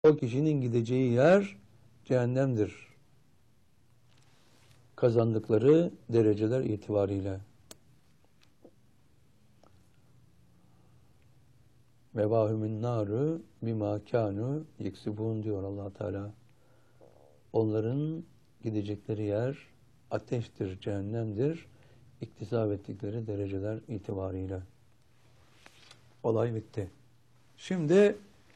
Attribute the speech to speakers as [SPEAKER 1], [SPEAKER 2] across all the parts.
[SPEAKER 1] O kişinin gideceği yer cehennemdir. Kazandıkları dereceler itibariyle. Mevahümün naru bima kanu yeksibun diyor Allah Teala. Onların gidecekleri yer ateştir, cehennemdir. İktisap ettikleri dereceler itibariyle. Olay bitti. Şimdi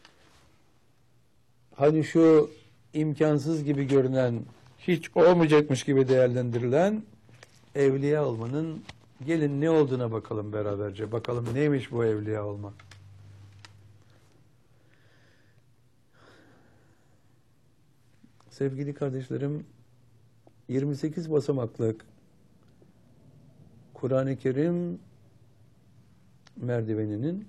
[SPEAKER 1] hani şu imkansız gibi görünen, hiç olmayacakmış gibi değerlendirilen evliya olmanın gelin ne olduğuna bakalım beraberce. Bakalım neymiş bu evliya olma. Sevgili kardeşlerim, 28 basamaklık Kur'an-ı Kerim merdiveninin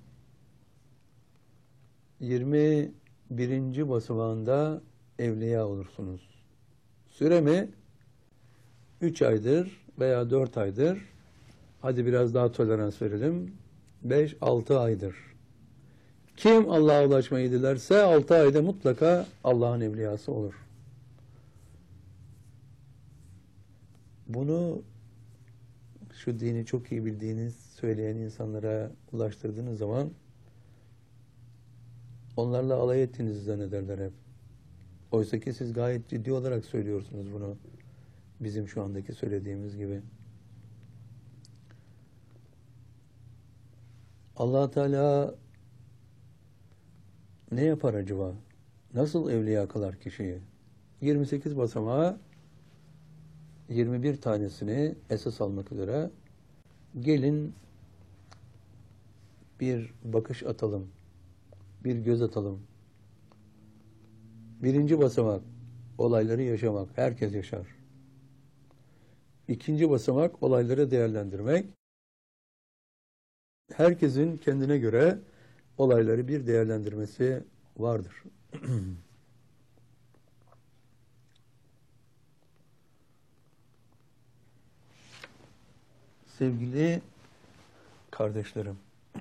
[SPEAKER 1] 21. basamağında evliya olursunuz. Süremi 3 aydır veya 4 aydır, hadi biraz daha tolerans verelim, 5-6 aydır. Kim Allah'a ulaşmayı dilerse 6 ayda mutlaka Allah'ın evliyası olur. Bunu şu dini çok iyi bildiğiniz, söyleyen insanlara ulaştırdığınız zaman onlarla alay ettiğinizi zannederler hep. Oysa ki siz gayet ciddi olarak söylüyorsunuz bunu. Bizim şu andaki söylediğimiz gibi. Allah Teala ne yapar acaba? Nasıl evliya kılar kişiyi? 28 basamağa 21 tanesini esas almak üzere gelin bir bakış atalım. Bir göz atalım. 1. basamak olayları yaşamak. Herkes yaşar. 2. basamak olayları değerlendirmek. Herkesin kendine göre olayları bir değerlendirmesi vardır. Sevgili kardeşlerim,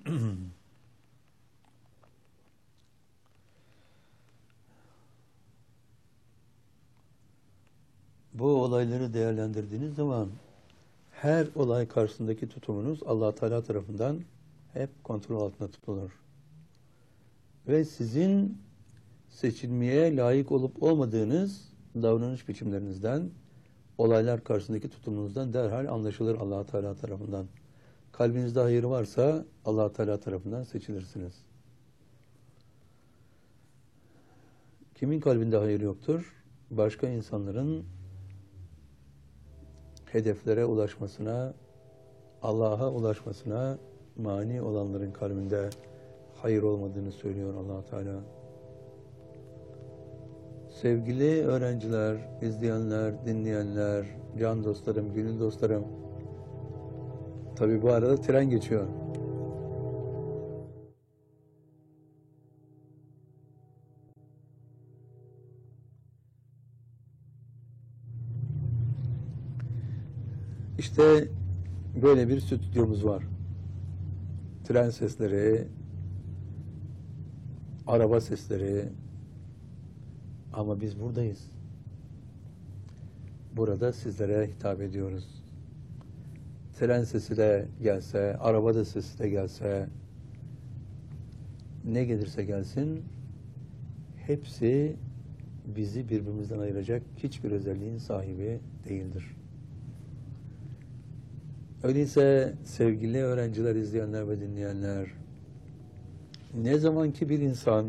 [SPEAKER 1] bu olayları değerlendirdiğiniz zaman her olay karşısındaki tutumunuz Allah Teala tarafından hep kontrol altında tutulur. Ve sizin seçilmeye layık olup olmadığınız davranış biçimlerinizden, olaylar karşısındaki tutumunuzdan derhal anlaşılır Allah Teala tarafından. Kalbinizde hayır varsa Allah Teala tarafından seçilirsiniz. Kimin kalbinde hayır yoktur? Başka insanların hedeflere ulaşmasına, Allah'a ulaşmasına mani olanların kalbinde hayır olmadığını söylüyor Allah Teala. Sevgili öğrenciler, izleyenler, dinleyenler, can dostlarım, gönül dostlarım. Tabii bu arada tren geçiyor. İşte böyle bir stüdyomuz var. Tren sesleri, araba sesleri, ama biz buradayız. Burada sizlere hitap ediyoruz. Tren sesi de gelse, araba da sesi de gelse, ne gelirse gelsin, hepsi bizi birbirimizden ayıracak hiçbir özelliğin sahibi değildir. Öyleyse sevgili öğrenciler, izleyenler ve dinleyenler, ne zaman ki bir insan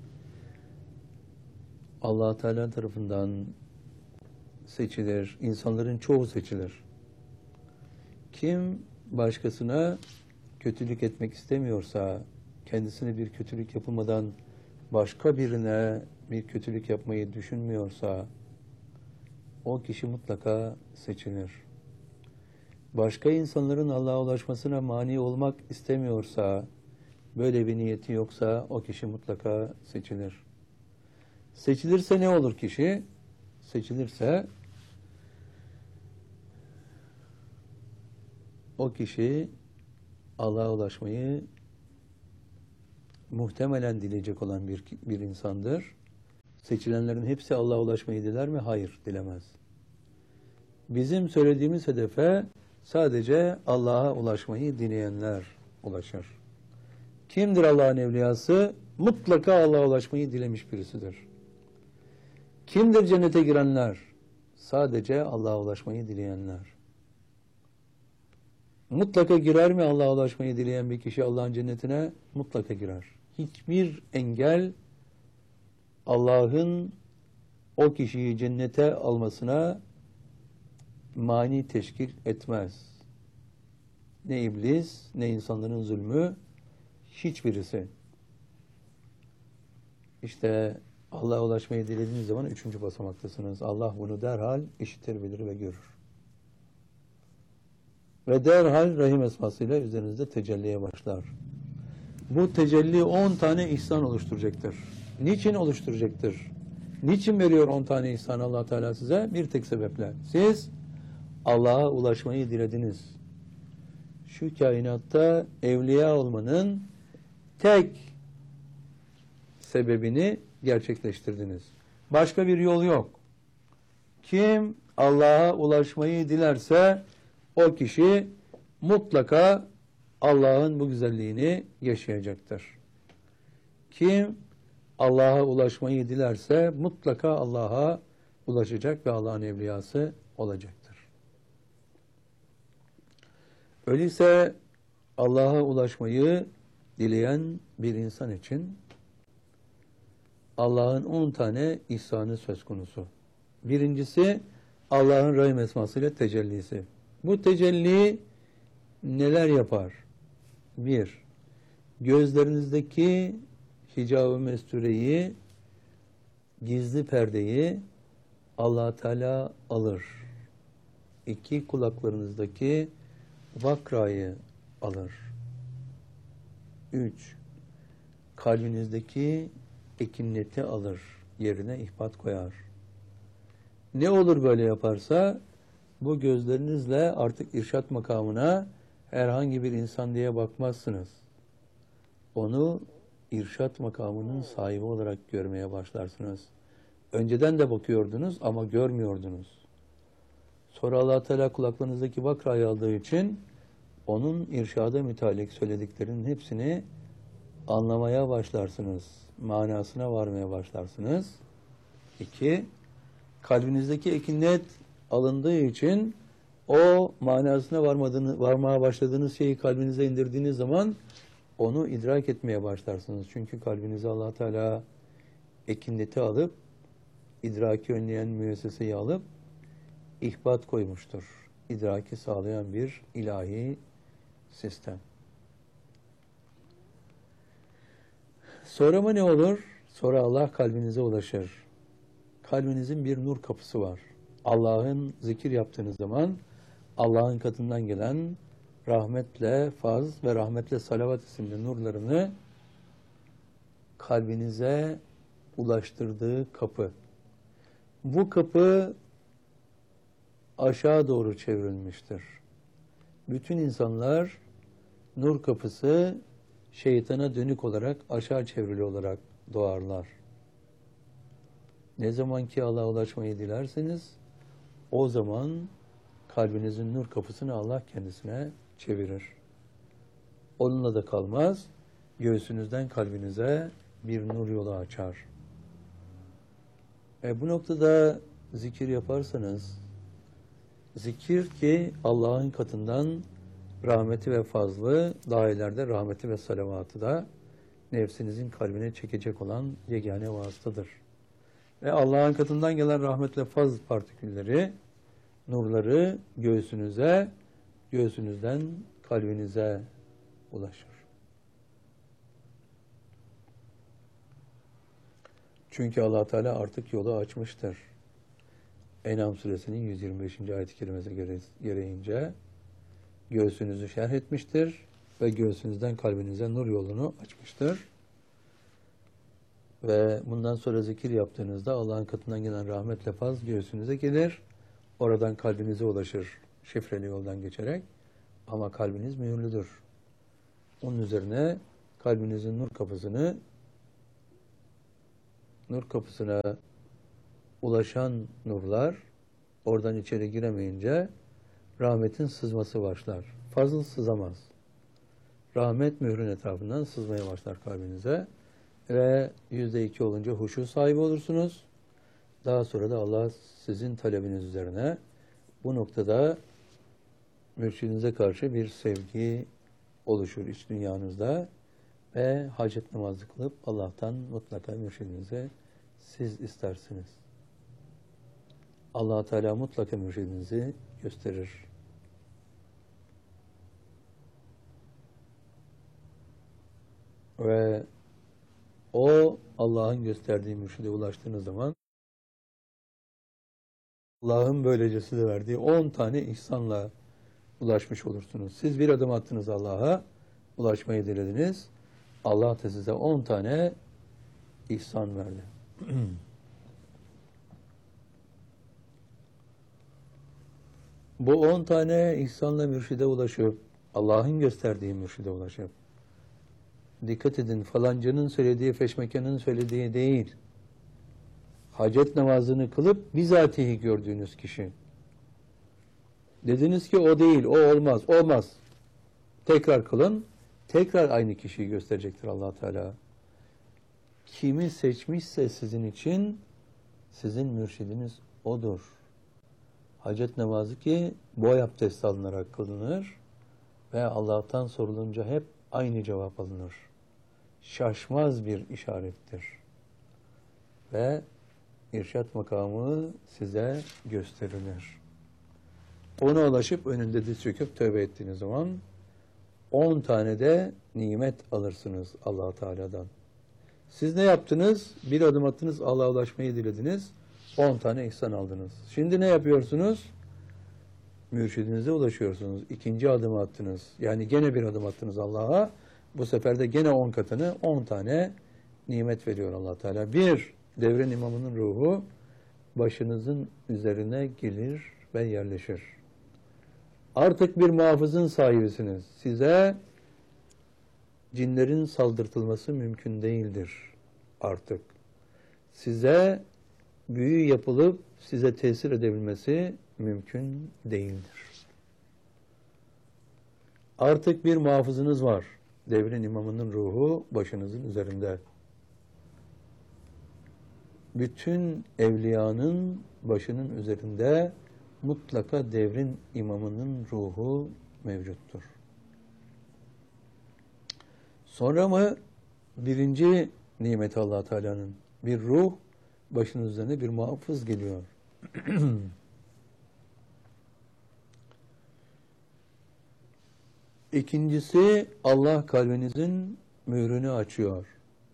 [SPEAKER 1] Allah Teala tarafından seçilir, insanların çoğu seçilir. Kim başkasına kötülük etmek istemiyorsa, kendisine bir kötülük yapılmadan başka birine bir kötülük yapmayı düşünmüyorsa, o kişi mutlaka seçilir. Başka insanların Allah'a ulaşmasına mani olmak istemiyorsa, böyle bir niyeti yoksa o kişi mutlaka seçilir. Seçilirse ne olur kişi? Seçilirse o kişi Allah'a ulaşmayı muhtemelen dileyecek olan bir insandır. Seçilenlerin hepsi Allah'a ulaşmayı diler mi? Hayır, dilemez. Bizim söylediğimiz hedefe sadece Allah'a ulaşmayı dileyenler ulaşır. Kimdir Allah'ın evliyası? Mutlaka Allah'a ulaşmayı dilemiş birisidir. Kimdir cennete girenler? Sadece Allah'a ulaşmayı dileyenler. Mutlaka girer mi Allah'a ulaşmayı dileyen bir kişi Allah'ın cennetine? Mutlaka girer. Hiçbir engel Allah'ın o kişiyi cennete almasına mani teşkil etmez. Ne iblis, ne insanların zulmü, hiçbirisi. İşte Allah'a ulaşmayı dilediğiniz zaman 3. basamaktasınız. Allah bunu derhal işitir, bilir ve görür. Ve derhal Rahim esmasıyla üzerinizde tecelliye başlar. Bu tecelli 10 tane ihsan oluşturacaktır. Niçin oluşturacaktır? Niçin veriyor 10 tane ihsan Allah Teala size? Bir tek sebeple. Siz Allah'a ulaşmayı dilediniz. Şu kainatta evliya olmanın tek sebebini gerçekleştirdiniz. Başka bir yol yok. Kim Allah'a ulaşmayı dilerse o kişi mutlaka Allah'ın bu güzelliğini yaşayacaktır. Kim Allah'a ulaşmayı dilerse mutlaka Allah'a ulaşacak ve Allah'ın evliyası olacaktır. Öyleyse Allah'a ulaşmayı dileyen bir insan için Allah'ın 10 tane ihsanı söz konusu. Birincisi Allah'ın Rahim esmasıyla tecellisi. Bu tecelli neler yapar? 1. Gözlerinizdeki hicab-ı mestureyi, gizli perdeyi Allah Teala alır. 2. Kulaklarınızdaki vakrayı alır. 3. Kalbinizdeki ekinleti alır. Yerine ihbat koyar. Ne olur böyle yaparsa? Bu gözlerinizle artık irşat makamına herhangi bir insan diye bakmazsınız. Onu irşat makamının sahibi olarak görmeye başlarsınız. Önceden de bakıyordunuz ama görmüyordunuz. Sonra Allah Teala kulaklarınızdaki vakrayı aldığı için onun irşada mütalik söylediklerinin hepsini anlamaya başlarsınız. Manasına varmaya başlarsınız. 2. Kalbinizdeki ekinnet alındığı için o manasına varmaya başladığınız şeyi kalbinize indirdiğiniz zaman onu idrak etmeye başlarsınız. Çünkü kalbinize Allah Teala ekinneti alıp, idraki önleyen müesseseyi alıp, ihbat koymuştur. İdraki sağlayan bir ilahi sistem. Sonra mı ne olur? Sonra Allah kalbinize ulaşır. Kalbinizin bir nur kapısı var. Allah'ın zikir yaptığınız zaman Allah'ın katından gelen rahmetle faz ve rahmetle salavat isimli nurlarını kalbinize ulaştırdığı kapı. Bu kapı aşağı doğru çevrilmiştir. Bütün insanlar nur kapısı şeytana dönük olarak aşağı çevrili olarak doğarlar. Ne zaman ki Allah'a ulaşmayı dilerseniz o zaman kalbinizin nur kapısını Allah kendisine çevirir. Onunla da kalmaz. Göğsünüzden kalbinize bir nur yolu açar. Bu noktada zikir yaparsanız, zikir ki Allah'ın katından rahmeti ve fazlı, daha ileride rahmeti ve salavatı da nefsinizin kalbine çekecek olan yegane vasıtadır. Ve Allah'ın katından gelen rahmetle fazl partikülleri, nurları göğsünüze, göğsünüzden kalbinize ulaşır. Çünkü Allah Teala artık yolu açmıştır. En'am suresinin 125. ayet-i kerimesi gereğince göğsünüzü şerh etmiştir ve göğsünüzden kalbinize nur yolunu açmıştır. Ve bundan sonra zikir yaptığınızda Allah'ın katından gelen rahmetle faz göğsünüze gelir. Oradan kalbinize ulaşır şifreli yoldan geçerek. Ama kalbiniz mühürlüdür. Onun üzerine kalbinizin nur kapısını nur kapısına ulaşan nurlar oradan içeri giremeyince rahmetin sızması başlar. Fazıl sızamaz. Rahmet mührün etrafından sızmaya başlar kalbinize ve %2 olunca huşu sahibi olursunuz. Daha sonra da Allah sizin talebiniz üzerine bu noktada mürşidinize karşı bir sevgi oluşur iç dünyanızda ve hacet namazı kılıp Allah'tan mutlaka mürşidinize siz istersiniz. Allah Teala mutlaka mürşidinizi gösterir. Ve o Allah'ın gösterdiği mürşide ulaştığınız zaman Allah'ın böylece size verdiği 10 tane ihsanla ulaşmış olursunuz. Siz bir adım attınız Allah'a, ulaşmayı dilediniz. Allah da size 10 tane ihsan verdi. Bu 10 tane ihsanla mürşide ulaşıp, Allah'ın gösterdiği mürşide ulaşıp, dikkat edin, falancanın söylediği, feşmekanın söylediği değil, hacet namazını kılıp bizatihi gördüğünüz kişi. Dediniz ki o değil, o olmaz, olmaz. Tekrar kılın, tekrar aynı kişiyi gösterecektir Allah Teala. Kimi seçmişse sizin için, sizin mürşidiniz odur. Hacet namazı ki boy abdesti alınarak kılınır ve Allah'tan sorulunca hep aynı cevap alınır. Şaşmaz bir işarettir. Ve irşat makamı size gösterilir. Ona ulaşıp önünde diz çöküp tövbe ettiğiniz zaman 10 tane de nimet alırsınız Allah Teala'dan. Siz ne yaptınız? Bir adım attınız, Allah'a ulaşmayı dilediniz. 10 tane ihsan aldınız. Şimdi ne yapıyorsunuz? Mürşidinize ulaşıyorsunuz. İkinci adımı attınız. Yani gene bir adım attınız Allah'a. Bu sefer de gene 10 katını 10 tane nimet veriyor Allah Teala. Bir, devrin imamının ruhu başınızın üzerine gelir ve yerleşir. Artık bir muhafızın sahibisiniz. Size cinlerin saldırtılması mümkün değildir artık. Size büyü yapılıp size tesir edebilmesi mümkün değildir. Artık bir muhafızınız var. Devrin imamının ruhu başınızın üzerinde. Bütün evliyanın başının üzerinde mutlaka devrin imamının ruhu mevcuttur. Sonra mı birinci nimeti Allah Teala'nın bir ruh başının üzerine bir muhafız geliyor. İkincisi Allah kalbinizin mührünü açıyor.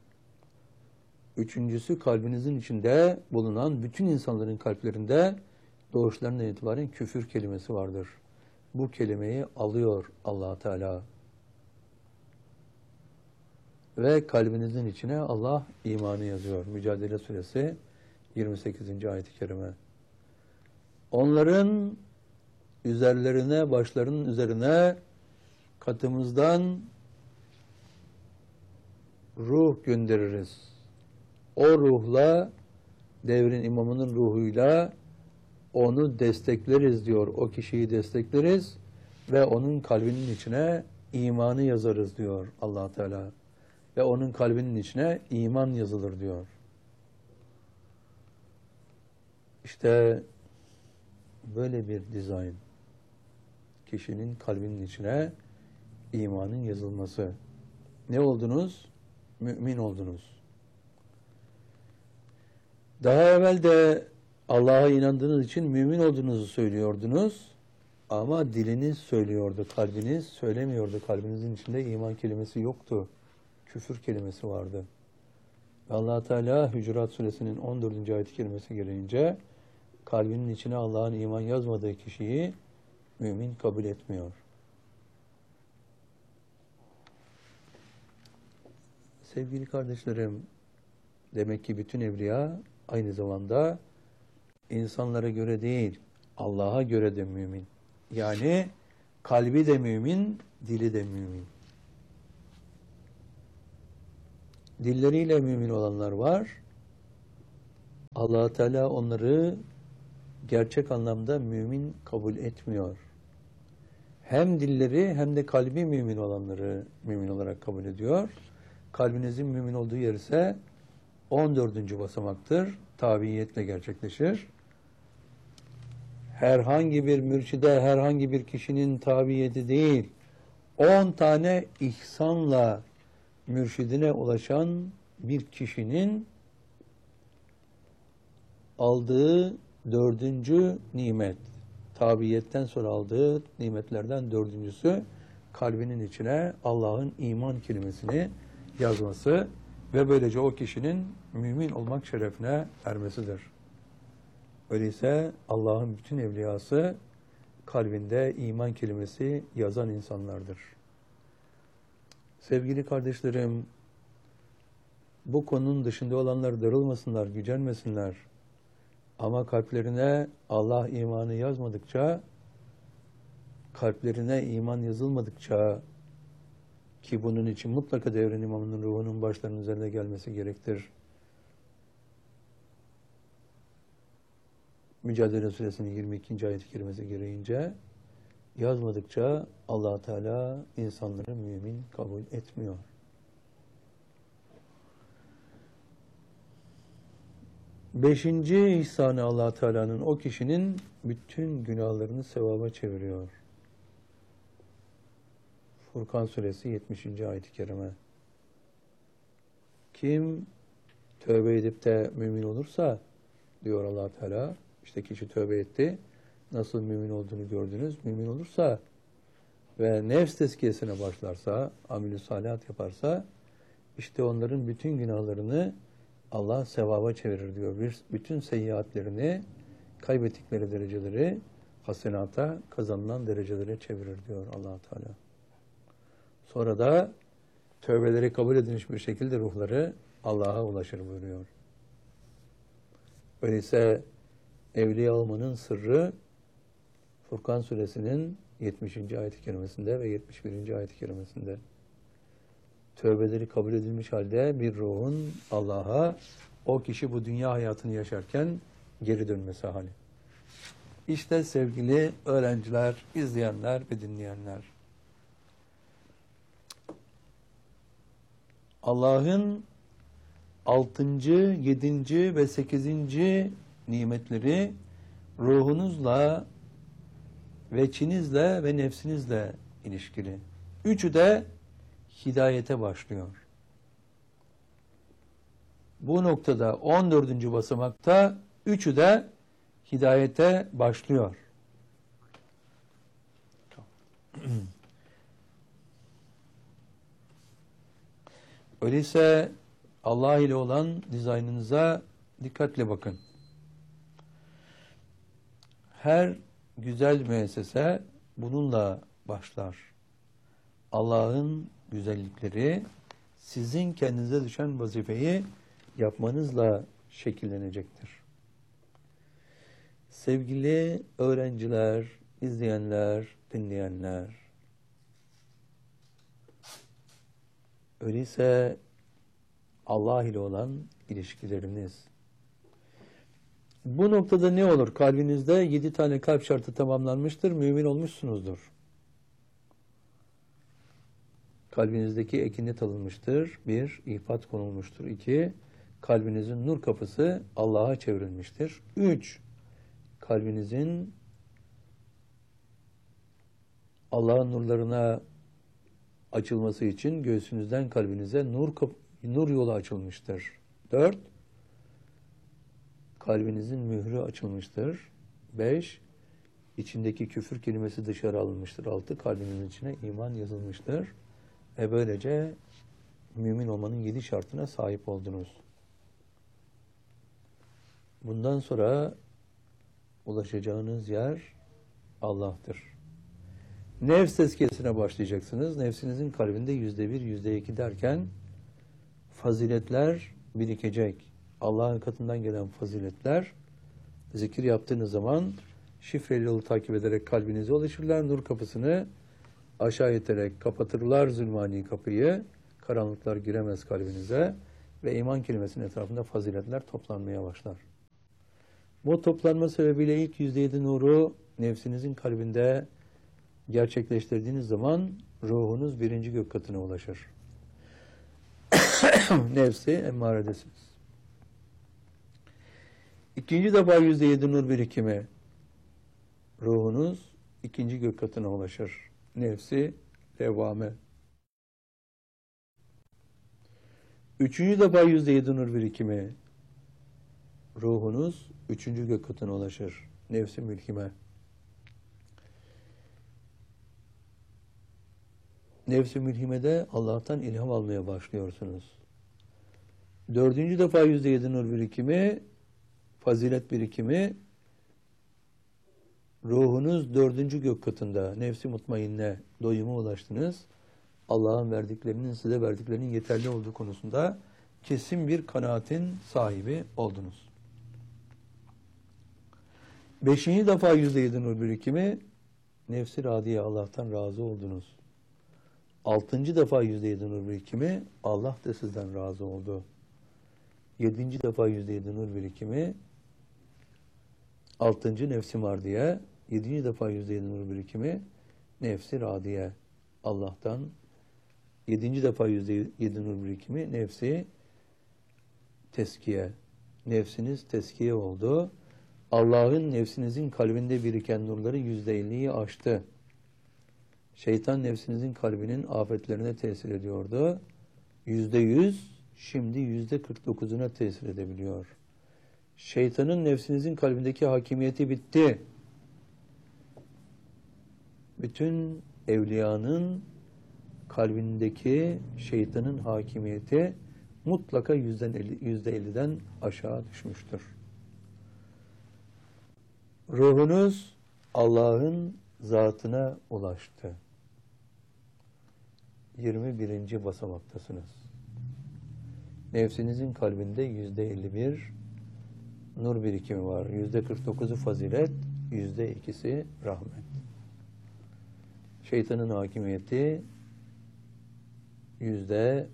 [SPEAKER 1] Üçüncüsü kalbinizin içinde bulunan bütün insanların kalplerinde doğuşlarından itibaren küfür kelimesi vardır. Bu kelimeyi alıyor Allah Teala. Ve kalbinizin içine Allah imanı yazıyor. Mücadele Suresi 28. ayet-i kerime. Onların üzerlerine, başlarının üzerine katımızdan ruh göndeririz. O ruhla, devrin imamının ruhuyla onu destekleriz diyor. O kişiyi destekleriz ve onun kalbinin içine imanı yazarız diyor Allah Teala. Ve onun kalbinin içine iman yazılır diyor. İşte böyle bir dizayn. Kişinin kalbinin içine imanın yazılması. Ne oldunuz? Mümin oldunuz. Daha evvel de Allah'a inandığınız için mümin olduğunuzu söylüyordunuz. Ama diliniz söylüyordu, kalbiniz söylemiyordu. Kalbinizin içinde iman kelimesi yoktu. Küfür kelimesi vardı. Ve Allah Teala Hücurat Suresinin 14. ayet-i kerimesi gereğince kalbinin içine Allah'ın iman yazmadığı kişiyi mümin kabul etmiyor. Sevgili kardeşlerim, demek ki bütün evliya aynı zamanda insanlara göre değil, Allah'a göre de mümin. Yani kalbi de mümin, dili de mümin. Dilleriyle mümin olanlar var Allah Teala onları gerçek anlamda mümin kabul etmiyor. Hem dilleri hem de kalbi mümin olanları mümin olarak kabul ediyor. Kalbinizin mümin olduğu yer ise 14. basamaktır. Tabiiyetle gerçekleşir. Herhangi bir mürşide, herhangi bir kişinin tabiyeti değil, 10 tane ihsanla mürşidine ulaşan bir kişinin aldığı 4. nimet, tabiyetten sonra aldığı nimetlerden 4.'sü kalbinin içine Allah'ın iman kelimesini yazması ve böylece o kişinin mümin olmak şerefine ermesidir. Öyleyse Allah'ın bütün evliyası kalbinde iman kelimesi yazan insanlardır. Sevgili kardeşlerim, bu konunun dışında olanlar darılmasınlar, gücenmesinler. Ama kalplerine Allah imanı yazmadıkça, kalplerine iman yazılmadıkça, ki bunun için mutlaka devren imamının ruhunun başlarının üzerine gelmesi gerektir. Mücadele Suresinin 22. ayet-i kerimesi gereğince yazmadıkça Allah Teala insanları mümin kabul etmiyor. Beşinci ihsanı Allah Teala'nın o kişinin bütün günahlarını sevaba çeviriyor. Furkan Suresi 70. ayet-i kerime. Kim tövbe edip de mümin olursa diyor Allah Teala, işte kişi tövbe etti, nasıl mümin olduğunu gördünüz, mümin olursa ve nefs tezkiyesine başlarsa, amel-i salihat yaparsa, işte onların bütün günahlarını Allah sevaba çevirir diyor. Bütün seyyiatlerini, kaybettikleri dereceleri hasenata, kazanılan derecelere çevirir diyor Allah Teala. Sonra da tövbeleri kabul edilmiş bir şekilde ruhları Allah'a ulaşır buyuruyor. Öyleyse evliya olmanın sırrı Furkan Suresinin 70. ayet-i kerimesinde ve 71. ayet-i kerimesinde. Tövbeleri kabul edilmiş halde bir ruhun Allah'a o kişi bu dünya hayatını yaşarken geri dönmesi hali. İşte sevgili öğrenciler, izleyenler ve dinleyenler. Allah'ın 6., 7. ve 8. nimetleri ruhunuzla, veçinizle ve nefsinizle ilişkili. Üçü de hidayete başlıyor. Bu noktada 14. basamakta üçü de hidayete başlıyor. Öyleyse Allah ile olan dizaynınıza dikkatle bakın. Her güzel müessese bununla başlar. Allah'ın güzellikleri sizin kendinize düşen vazifeyi yapmanızla şekillenecektir. Sevgili öğrenciler, izleyenler, dinleyenler, öyleyse Allah ile olan ilişkileriniz. Bu noktada ne olur? Kalbinizde 7 tane kalp şartı tamamlanmıştır, mümin olmuşsunuzdur. Kalbinizdeki ekinet alınmıştır. 1. İhbat konulmuştur. 2. Kalbinizin nur kapısı Allah'a çevrilmiştir. 3. Kalbinizin Allah'ın nurlarına açılması için göğsünüzden kalbinize nur yolu açılmıştır. 4. Kalbinizin mührü açılmıştır. 5. İçindeki küfür kelimesi dışarı alınmıştır. 6. Kalbinizin içine iman yazılmıştır. Ve böylece mümin olmanın 7 şartına sahip oldunuz. Bundan sonra ulaşacağınız yer Allah'tır. Nefs tezkiyesine başlayacaksınız. Nefsinizin kalbinde %1, %2 derken faziletler birikecek. Allah'ın katından gelen faziletler zikir yaptığınız zaman şifreli yolu takip ederek kalbinize ulaşırlar. Nur kapısını aşağı iterek kapatırlar zulmani kapıyı. Karanlıklar giremez kalbinize ve iman kelimesinin etrafında faziletler toplanmaya başlar. Bu toplanma sebebiyle ilk %7 nuru nefsinizin kalbinde gerçekleştirdiğiniz zaman ruhunuz 1. gök katına ulaşır. Nefsi emmaredesiniz. İkinci defa %7 nur birikimi ruhunuz 2. gök katına ulaşır. Nefsi levvame. 3. defa %7 nur birikimi ruhunuz 3. gök katına ulaşır. Nefsi mülkime. Nefsi mülhimede Allah'tan ilham almaya başlıyorsunuz. 4. defa %7 nur birikimi, fazilet birikimi, ruhunuz 4. gök katında, nefsi mutmainne, doyuma ulaştınız. Allah'ın verdiklerinin, size verdiklerinin yeterli olduğu konusunda kesin bir kanaatin sahibi oldunuz. 5. defa %7 nur birikimi, nefsi radiye, Allah'tan razı oldunuz. 6. defa %7 nur birikimi, Allah da sizden razı oldu. 7. defa %7 nur birikimi, 6. nefsi mardiye, 7. defa %7 nur birikimi, nefsi radiye, Allah'tan. 7. defa %7 nur birikimi, nefsi teskiye. Nefsiniz teskiye oldu. Allah'ın nefsinizin kalbinde biriken nurları %50'yi aştı. Şeytan nefsinizin kalbinin afetlerine tesir ediyordu. %100, şimdi %49'una tesir edebiliyor. Şeytanın nefsinizin kalbindeki hakimiyeti bitti. Bütün evliyanın kalbindeki şeytanın hakimiyeti mutlaka %50'den aşağı düşmüştür. Ruhunuz Allah'ın zatına ulaştı. 21. basamaktasınız. Nefsinizin kalbinde %51 nur birikimi var. %49'u fazilet, %2'si rahmet. Şeytanın hakimiyeti %100'den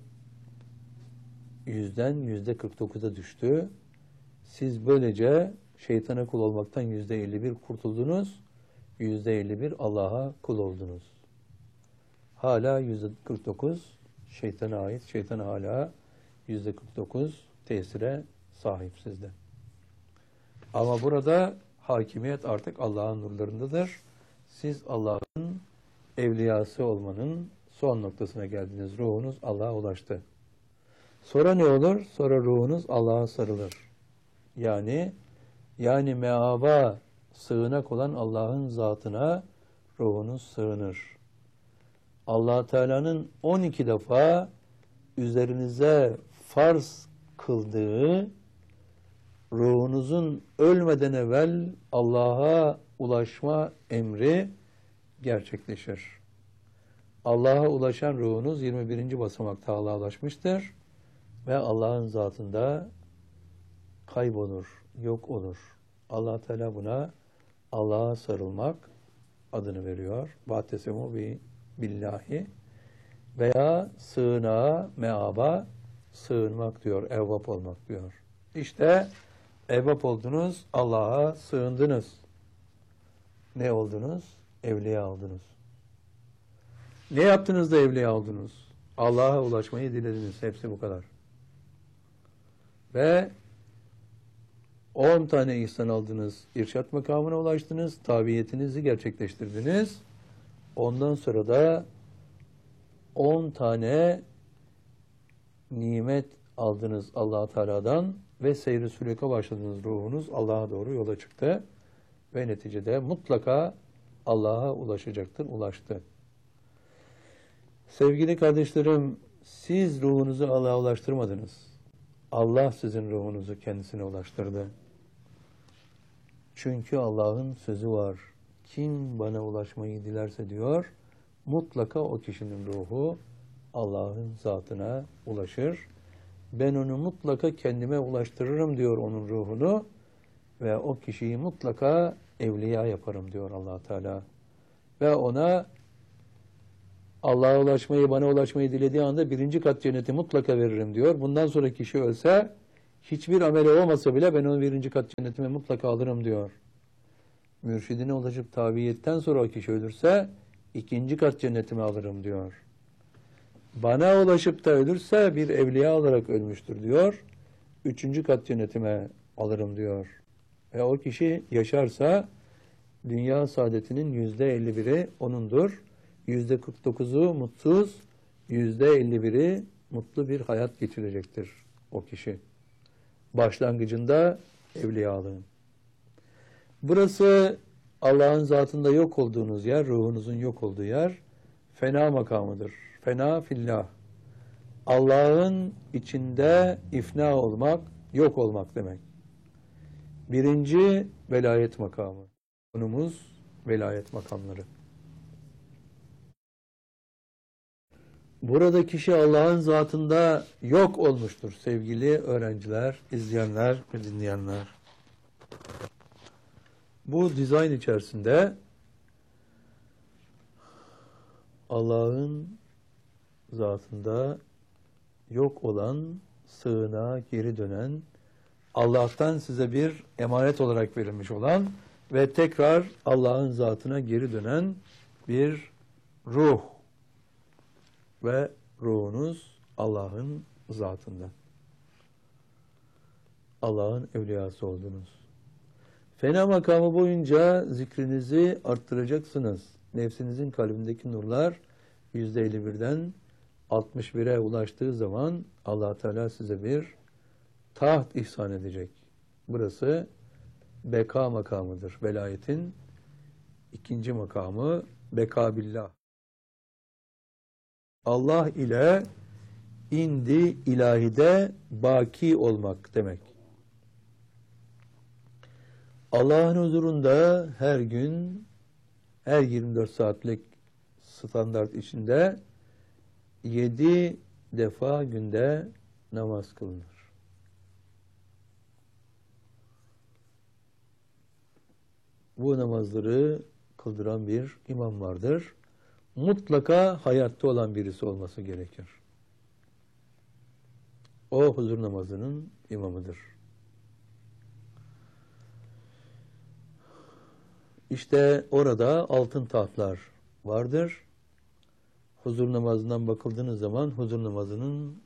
[SPEAKER 1] %49'a düştü. Siz böylece şeytana kul olmaktan %51 kurtuldunuz. %51 Allah'a kul oldunuz. Hala %49 şeytana ait. Şeytan hala %49 tesire sahip sizde. Ama burada hakimiyet artık Allah'ın nurlarındadır. Siz Allah'ın evliyası olmanın son noktasına geldiniz. Ruhunuz Allah'a ulaştı. Sonra ne olur? Sonra ruhunuz Allah'a sarılır. Yani meaba sığınak olan Allah'ın zatına ruhunuz sığınır. Allah Teala'nın 12 defa üzerinize farz kıldığı ruhunuzun ölmeden evvel Allah'a ulaşma emri gerçekleşir. Allah'a ulaşan ruhunuz 21. basamakta Allah'a ulaşmıştır ve Allah'ın zatında kaybolur, yok olur. Allah Teala buna Allah'a sarılmak adını veriyor. Va'tesemu billahi veya sığınağa, meaba sığınmak diyor, evvap olmak diyor. İşte evvap oldunuz, Allah'a sığındınız. Ne oldunuz? Evliya oldunuz. Ne yaptınız da evliya oldunuz? Allah'a ulaşmayı dilediniz. Hepsi bu kadar. Ve 10 tane ihsan aldınız. İrşad makamına ulaştınız. Tabiyetinizi gerçekleştirdiniz. Ondan sonra da 10 tane nimet aldınız Allah Teala'dan ve seyr-i sülûka başladınız. Ruhunuz Allah'a doğru yola çıktı. Ve neticede mutlaka Allah'a ulaşacaktır. Ulaştı. Sevgili kardeşlerim, siz ruhunuzu Allah'a ulaştırmadınız. Allah sizin ruhunuzu kendisine ulaştırdı. Çünkü Allah'ın sözü var. Kim bana ulaşmayı dilerse diyor, mutlaka o kişinin ruhu Allah'ın zatına ulaşır. Ben onu mutlaka kendime ulaştırırım diyor onun ruhunu ve o kişiyi mutlaka evliya yaparım diyor Allah Teala. Ve ona Allah'a ulaşmayı, bana ulaşmayı dilediği anda 1. kat cenneti mutlaka veririm diyor. Bundan sonra kişi ölse Hiçbir ameli olmasa bile ben onu birinci kat cennetime mutlaka alırım diyor. Mürşidine ulaşıp tabiiyetten sonra o kişi ölürse ikinci kat cennetime alırım diyor. Bana ulaşıp da ölürse bir evliya olarak ölmüştür diyor. Üçüncü kat cennetime alırım diyor. Ve o kişi yaşarsa dünya saadetinin %51'i onundur. %49'u mutsuz, %51'i mutlu bir hayat geçirecektir o kişi. Başlangıcında evliyalığın. Burası Allah'ın zatında yok olduğunuz yer, ruhunuzun yok olduğu yer, fena makamıdır. Fena fillah. Allah'ın içinde ifna olmak, yok olmak demek. Birinci velayet makamı. Konumuz velayet makamları. Burada kişi Allah'ın zatında yok olmuştur sevgili öğrenciler, izleyenler ve dinleyenler. Bu dizayn içerisinde Allah'ın zatında yok olan, sığınağa geri dönen, Allah'tan size bir emanet olarak verilmiş olan ve tekrar Allah'ın zatına geri dönen bir ruh ve ruhunuz Allah'ın zatında. Allah'ın evliyası oldunuz. Fena makamı boyunca zikrinizi arttıracaksınız. Nefsinizin kalbindeki nurlar %51'den 61'e ulaştığı zaman Allah Teala size bir taht ihsan edecek. Burası beka makamıdır. Velayetin ikinci makamı beka billah. Allah ile indi ilahide baki olmak demek. Allah'ın huzurunda her gün, her 24 saatlik standart içinde 7 defa günde namaz kılınır. Bu namazları kıldıran bir imam vardır. Mutlaka hayatta olan birisi olması gerekir. O huzur namazının imamıdır. İşte orada altın tahtlar vardır. Huzur namazından bakıldığınız zaman huzur namazının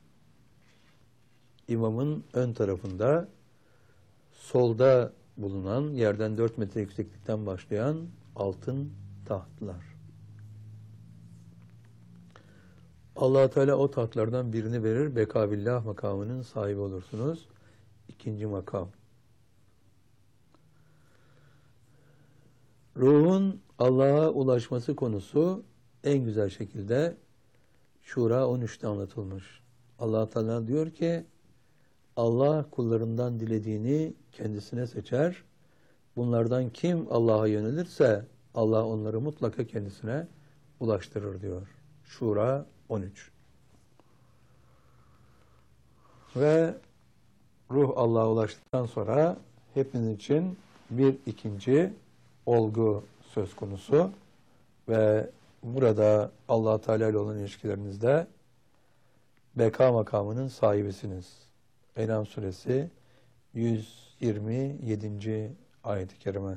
[SPEAKER 1] imamın ön tarafında solda bulunan yerden 4 metre yükseklikten başlayan altın tahtlar. Allah Teala o tahtlardan birini verir. Bekabillah makamının sahibi olursunuz. İkinci makam. Ruhun Allah'a ulaşması konusu en güzel şekilde Şura 13'te anlatılmış. Allah Teala diyor ki Allah kullarından dilediğini kendisine seçer. Bunlardan kim Allah'a yönelirse Allah onları mutlaka kendisine ulaştırır diyor. Şura 13. Ve ruh Allah'a ulaştıktan sonra hepiniz için bir ikinci olgu söz konusu ve burada Allah Teala ile olan ilişkilerinizde beka makamının sahibisiniz. En'am suresi 127. ayet-i kerime.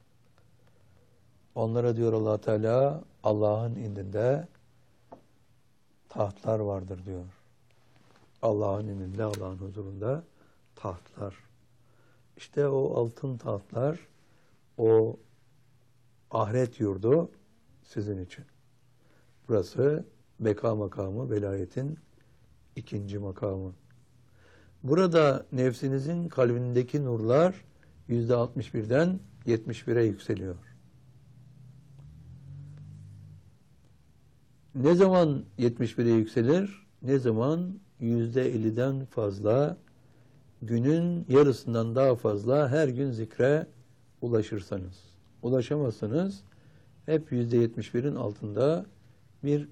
[SPEAKER 1] Onlara diyor Allah Teala Allah'ın indinde tahtlar vardır diyor. Allah'ın indinde, Allah'ın huzurunda tahtlar. İşte o altın tahtlar, o ahiret yurdu sizin için. Burası beka makamı, velayetin ikinci makamı. Burada nefsinizin kalbindeki nurlar %61'den 71'e yükseliyor. Ne zaman 71'e yükselir? Ne zaman %50'den fazla, günün yarısından daha fazla her gün zikre ulaşırsanız. Ulaşamazsanız hep %71'in altında bir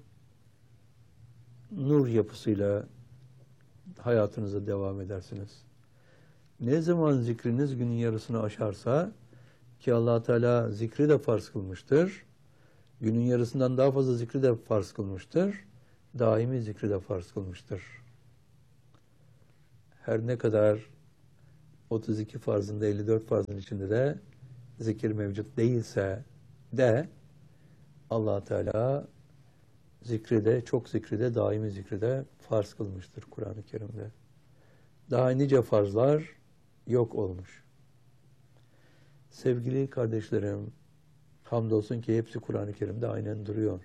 [SPEAKER 1] nur yapısıyla hayatınıza devam edersiniz. Ne zaman zikriniz günün yarısını aşarsa ki Allah Teala zikri de farz kılmıştır. Günün yarısından daha fazla zikri de farz kılmıştır. Daimi zikri de farz kılmıştır. Her ne kadar 32 farzında 54 farzın içinde de zikir mevcut değilse de Allah Teala zikri de, çok zikri de, daimi zikri de farz kılmıştır Kur'an-ı Kerim'de. Daha nice farzlar yok olmuş. Sevgili kardeşlerim, hamdolsun ki hepsi Kur'an-ı Kerim'de aynen duruyor.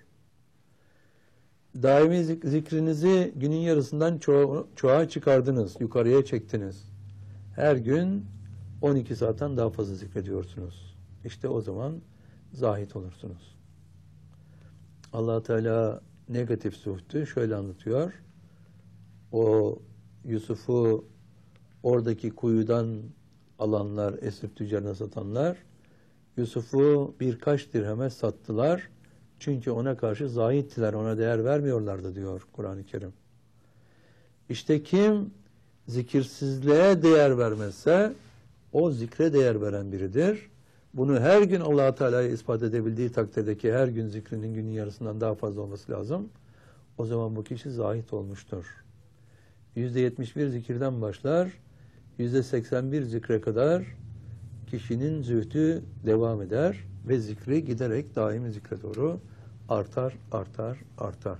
[SPEAKER 1] Daimi zikrinizi günün yarısından çoğa çıkardınız, yukarıya çektiniz. Her gün 12 saatten daha fazla zikrediyorsunuz. İşte o zaman zahit olursunuz. Allah Teala negatif zuhdü şöyle anlatıyor. O Yusuf'u oradaki kuyudan alanlar, esir tüccarına satanlar, Yusuf'u birkaç dirheme sattılar. Çünkü ona karşı zahittiler, ona değer vermiyorlardı diyor Kur'an-ı Kerim. İşte kim zikirsizliğe değer vermezse o zikre değer veren biridir. Bunu her gün Allah Teala'ya ispat edebildiği takdirdeki her gün zikrinin günün yarısından daha fazla olması lazım. O zaman bu kişi zahit olmuştur. %71 zikirden başlar, %81 zikre kadar kişinin zühdü devam eder ve zikri giderek daimi zikre doğru artar, artar, artar.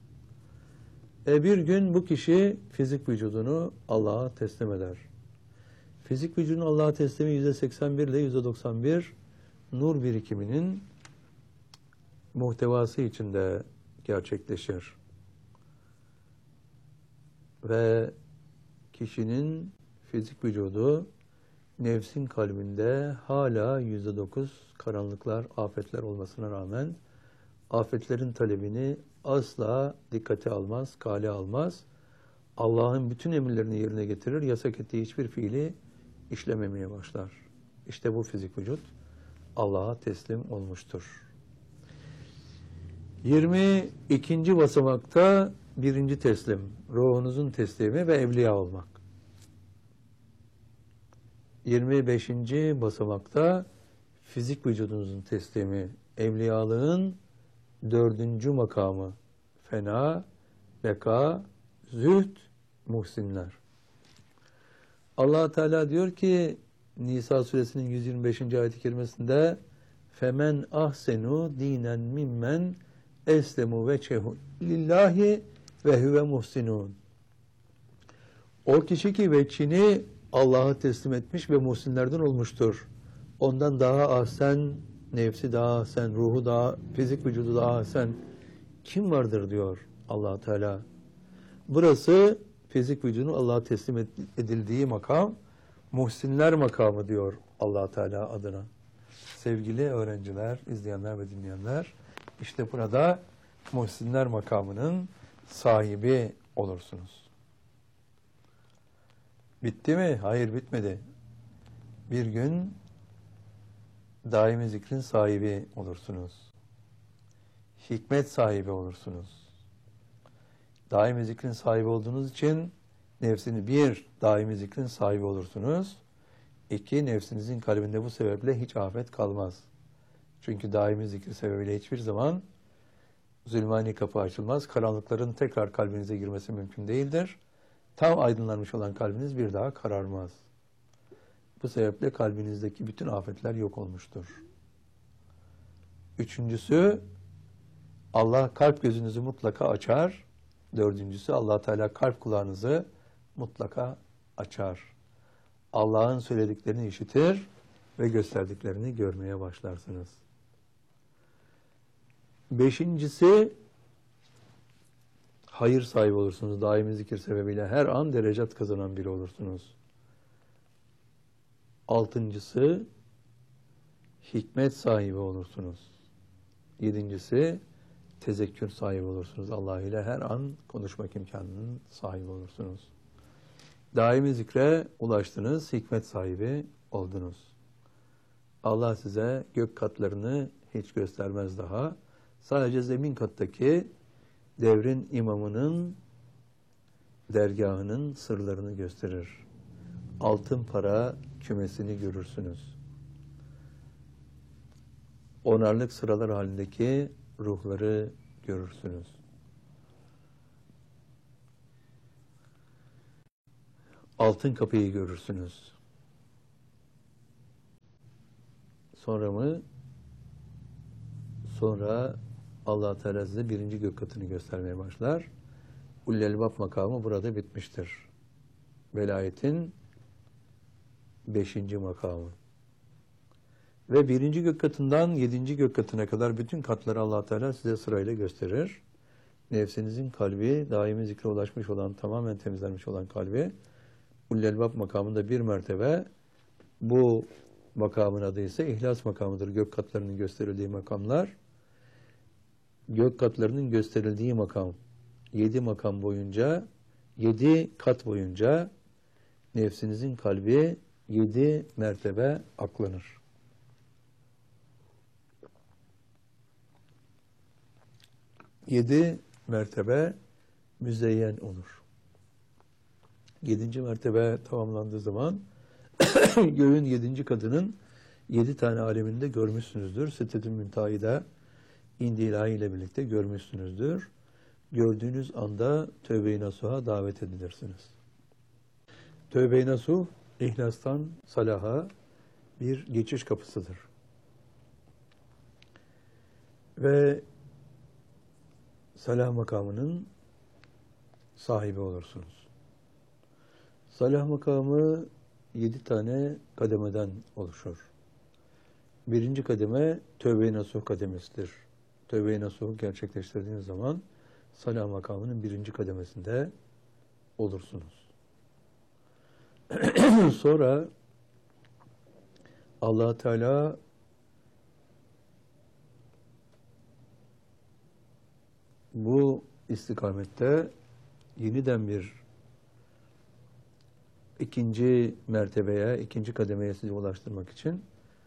[SPEAKER 1] Bir gün bu kişi fizik vücudunu Allah'a teslim eder. Fizik vücudunu Allah'a teslimi %81 ile %91 nur birikiminin muhtevası içinde gerçekleşir. Ve kişinin fizik vücudu nefsin kalbinde hala %9 karanlıklar, afetler olmasına rağmen afetlerin talebini asla dikkate almaz, kale almaz. Allah'ın bütün emirlerini yerine getirir, yasak ettiği hiçbir fiili işlememeye başlar. İşte bu fizik vücut Allah'a teslim olmuştur. 22. basamakta birinci teslim, ruhunuzun teslimi ve evliya olmak. 25. basamakta fizik vücudunuzun teslimi, evliyalığın 4. makamı, fena, beka, zühd, muhsinler. Allah Teala diyor ki Nisa suresinin 125. ayet-i kerimesinde femen ahsenu dinen mimmen eslemu veçehu lillahi ve huve muhsinun. O kişi ki veçhini Allah'a teslim etmiş ve muhsinlerden olmuştur. Ondan daha ahsen, nefsi daha ahsen, ruhu daha, fizik vücudu daha ahsen kim vardır diyor Allah Teala. Burası fizik vücudun Allah'a teslim edildiği makam, muhsinler makamı diyor Allah Teala adına. Sevgili öğrenciler, izleyenler ve dinleyenler, işte burada muhsinler makamının sahibi olursunuz. Bitti mi? Hayır, bitmedi. Bir gün daimi zikrin sahibi olursunuz. Hikmet sahibi olursunuz. Daimi zikrin sahibi olduğunuz için nefsini daimi zikrin sahibi olursunuz. 2, nefsinizin kalbinde bu sebeple hiç afet kalmaz. Çünkü daimi zikri sebebiyle hiçbir zaman zulmani kapı açılmaz. Karanlıkların tekrar kalbinize girmesi mümkün değildir. Tam aydınlanmış olan kalbiniz bir daha kararmaz. Bu sebeple kalbinizdeki bütün afetler yok olmuştur. 3'üncüsü, Allah kalp gözünüzü mutlaka açar. 4'üncüsü, Allah Teala kalp kulağınızı mutlaka açar. Allah'ın söylediklerini işitir ve gösterdiklerini görmeye başlarsınız. 5'incisi, hayır sahibi olursunuz. Daimi zikir sebebiyle her an derecat kazanan biri olursunuz. 6'ncısı, hikmet sahibi olursunuz. 7'ncisi, tezekkür sahibi olursunuz. Allah ile her an konuşmak imkanının sahibi olursunuz. Daimi zikre ulaştınız, hikmet sahibi oldunuz. Allah size gök katlarını hiç göstermez daha. Sadece zemin kattaki devrin imamının dergahının sırlarını gösterir. Altın para kümesini görürsünüz. Onarlık sıralar halindeki ruhları görürsünüz. Altın kapıyı görürsünüz. Sonra mı? Sonra Allah Teala size birinci gök katını göstermeye başlar. Ulul Elbab makamı burada bitmiştir. Velayetin 5. makamı. Ve birinci gök katından 7. gök katına kadar bütün katları Allah Teala size sırayla gösterir. Nefsinizin kalbi, daimi zikre ulaşmış olan, tamamen temizlenmiş olan kalbi, Ulul Elbab makamında bir mertebe, bu makamın adı ise İhlas makamıdır. Gök katlarının gösterildiği makamlar, gök katlarının gösterildiği makam, 7 makam boyunca, 7 kat boyunca nefsinizin kalbi 7 mertebe aklanır. Yedi mertebe müzeyyen olur. 7. mertebe tamamlandığı zaman göğün 7. katının 7 tane aleminde görmüşsünüzdür. Siddetül Münteha'yı da İndi İlahi ile birlikte görmüşsünüzdür. Gördüğünüz anda Tövbe-i Nasuh'a davet edilirsiniz. Tövbe-i Nasuh, ihlastan salaha bir geçiş kapısıdır. Ve salah makamının sahibi olursunuz. Salah makamı 7 tane kademeden oluşur. Birinci kademe Tövbe-i Nasuh kademesidir. Tövbe-i Nasuh'u gerçekleştirdiğiniz zaman salah makamının 1. kademesinde olursunuz. Sonra Allah Teala bu istikamette yeniden bir ikinci mertebeye, ikinci kademeye sizi ulaştırmak için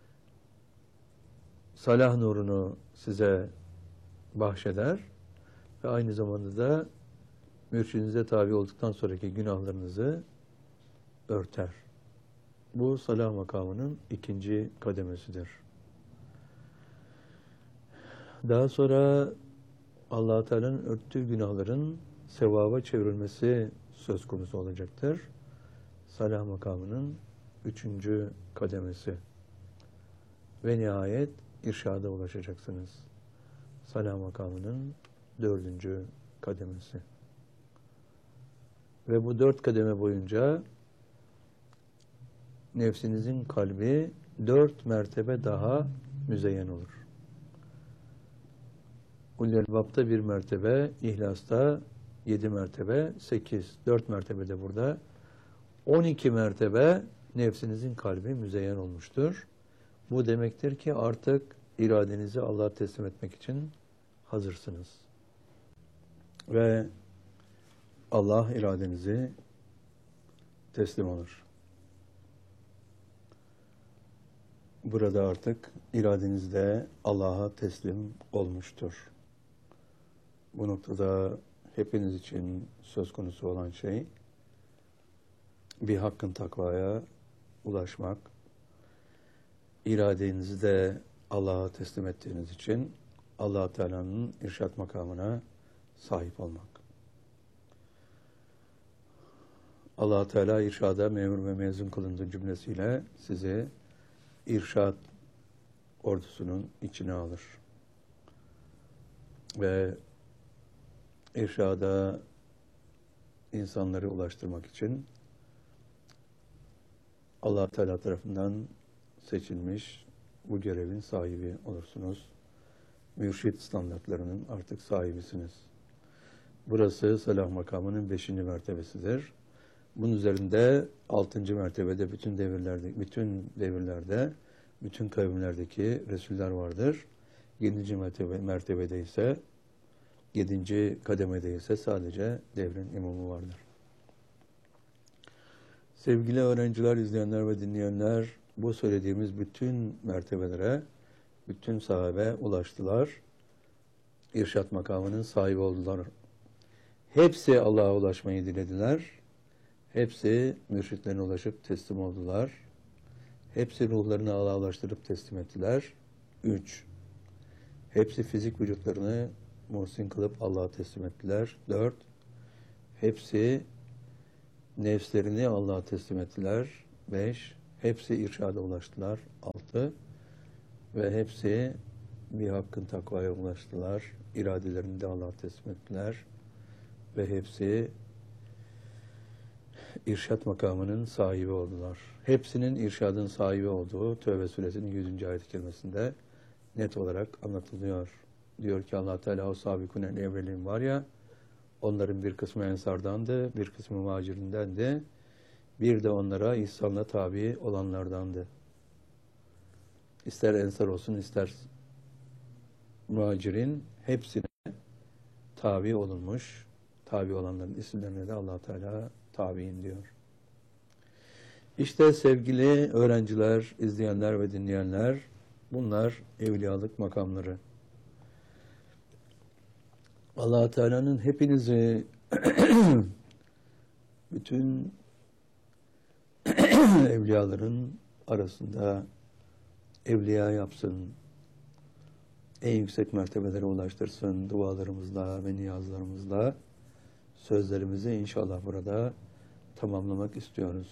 [SPEAKER 1] salah nurunu size bahşeder ve aynı zamanda da mürşidinize tabi olduktan sonraki günahlarınızı örter. Bu salah makamının 2. kademesidir. Daha sonra Allah-u Teala'nın örttüğü günahların sevaba çevrilmesi söz konusu olacaktır. Salah makamının 3. kademesi. Ve nihayet irşada ulaşacaksınız. Salah makamının 4. kademesi. Ve bu 4 kademe boyunca nefsinizin kalbi 4 mertebe daha müzeyyen olur. Ulul Elbab'da 1 mertebe, İhlas'ta 7 mertebe, 8, 4 mertebe de burada. 12 mertebe nefsinizin kalbi müzeyyen olmuştur. Bu demektir ki artık iradenizi Allah'a teslim etmek için hazırsınız. Ve Allah iradenizi teslim olur. Burada artık iradeniz de Allah'a teslim olmuştur. Bu noktada hepiniz için söz konusu olan şey bir hakkın takvaya ulaşmak, iradenizi de Allah'a teslim ettiğiniz için Allah Teala'nın irşat makamına sahip olmak. Allah Teala irşada memur ve mezun kılındığı cümlesiyle sizi irşat ordusunun içine alır. Ve irşada insanları ulaştırmak için Allah Teala tarafından seçilmiş bu görevin sahibi olursunuz. Mürşid standartlarının artık sahibisiniz. Burası salah makamının 5. mertebesidir. Bunun üzerinde 6. mertebede bütün devirlerde, bütün kavimlerdeki Resuller vardır. 7. mertebede ise 7. kademede ise sadece devrin imamı vardır. Sevgili öğrenciler, izleyenler ve dinleyenler, bu söylediğimiz bütün mertebelere, bütün sahabe ulaştılar. İrşat makamının sahibi oldular. Hepsi Allah'a ulaşmayı dilediler. Hepsi mürşitlerine ulaşıp teslim oldular. Hepsi ruhlarını Allah'a ulaştırıp teslim ettiler. 3. Hepsi fizik vücutlarını muhsin kılıp Allah'a teslim ettiler. 4. Hepsi nefslerini Allah'a teslim ettiler. 5. Hepsi irşada ulaştılar. 6. Ve hepsi bir hakkın takvaya ulaştılar. İradelerini de Allah'a teslim ettiler. Ve hepsi irşat makamının sahibi oldular. Hepsinin irşadın sahibi olduğu Tevbe suresinin 100. ayet-i kerimesinde net olarak anlatılıyor. Diyor ki Allah Teala o sabikun evvelin var ya, onların bir kısmı ensardandı, bir kısmı muhacirindendi. Bir de onlara ihsanla tabi olanlardandı. İster ensar olsun, ister muhacirin, hepsine tabi olunmuş. Tabi olanların isimlerine de Allah Teala tabiin diyor. İşte sevgili öğrenciler, izleyenler ve dinleyenler, bunlar evliyalık makamları. Allah Teala'nın hepinizi bütün evliyaların arasında evliya yapsın, en yüksek mertebelere ulaştırsın dualarımızla ve niyazlarımızla. Sözlerimizi inşallah burada tamamlamak istiyoruz.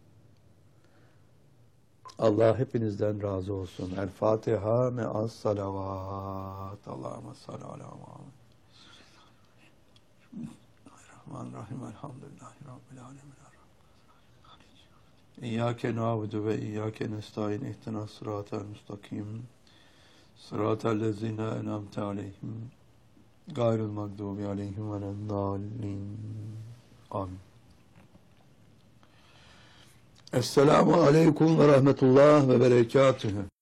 [SPEAKER 1] Allah hepinizden razı olsun. El Fatiha me'as salavat. Allahümme salli ala Muhammed. Bismillahirrahmanirrahim. Elhamdülillahi Rabbil alemin. İyyâke na'budu ve iyyâke nestaîn. İhdinas sıratal müstakim. Sıratal lezîne en'amte aleyhim. Gayril mağdubi aleyhim veleddâllin. Amin. Esselamu aleyküm ve rahmetullah ve berekatühü.